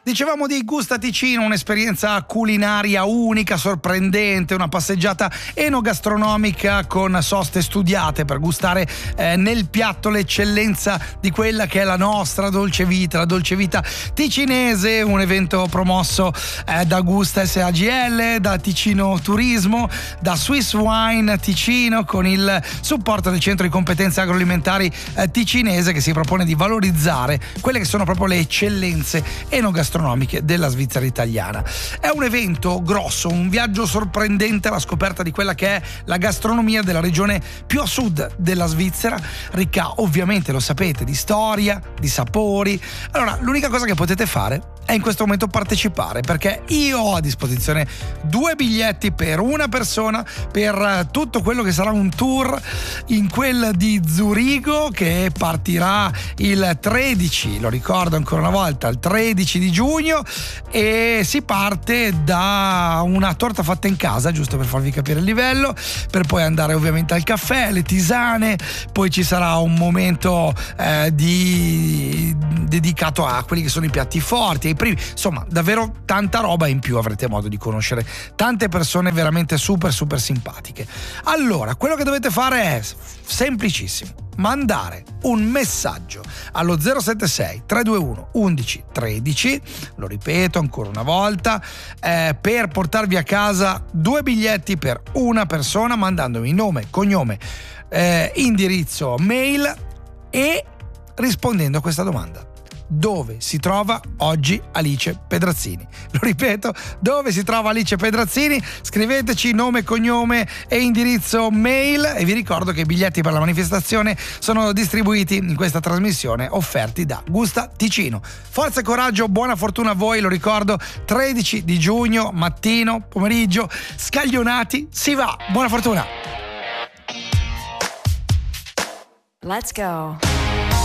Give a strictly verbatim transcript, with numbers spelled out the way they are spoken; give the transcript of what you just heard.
Dicevamo di Gusta Ticino, un'esperienza culinaria unica, sorprendente, una passeggiata enogastronomica con soste studiate per gustare eh, nel piatto l'eccellenza di quella che è la nostra dolce vita, la dolce vita ticinese, un evento promosso eh, da Gusta S A G L, da Ticino Turismo, da Swiss Wine Ticino, con il supporto del Centro di Competenze Agroalimentari eh, Ticinese, che si propone di valorizzare quelle che sono proprio le eccellenze enogastronomiche della Svizzera italiana. È un evento grosso, un viaggio sorprendente alla scoperta di quella che è la gastronomia della regione più a sud della Svizzera, ricca ovviamente, lo sapete, di storia, di sapori. Allora, l'unica cosa che potete fare è in questo momento partecipare, perché io ho a disposizione due biglietti per una persona per tutto quello che sarà un tour in quel di Zurigo, che partirà il tredici, lo ricordo ancora una volta, il tredici di giugno, e si parte da una torta fatta in casa, giusto per farvi capire il livello, per poi andare ovviamente al caffè, le tisane, poi ci sarà un momento eh, di dedicato a quelli che sono i piatti forti, ai primi, insomma davvero tanta roba in più, avrete modo di conoscere tante persone veramente super super simpatiche. Allora, quello che dovete fare è semplicissimo: mandare un messaggio allo zero sette sei tre due uno undici tredici, lo ripeto ancora una volta, eh, per portarvi a casa due biglietti per una persona, mandandomi nome, cognome, eh, indirizzo, mail e rispondendo a questa domanda: dove si trova oggi Alice Pedrazzini? Lo ripeto, dove si trova Alice Pedrazzini? Scriveteci nome, cognome e indirizzo mail, e vi ricordo che i biglietti per la manifestazione sono distribuiti in questa trasmissione, offerti da Gusta Ticino. Forza e coraggio, buona fortuna a voi, lo ricordo, tredici di giugno, mattino, pomeriggio, scaglionati, si va, buona fortuna! Let's go.